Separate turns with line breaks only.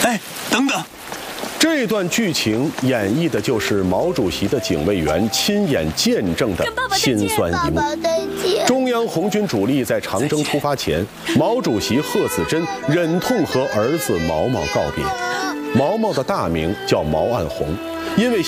哎，等等。
这段剧情演绎的就是毛主席的警卫员亲眼见证的辛酸一幕。中央红军主力在长征出发前，毛主席贺子珍忍痛和儿子毛毛告别。毛毛的大名叫毛岸红，因为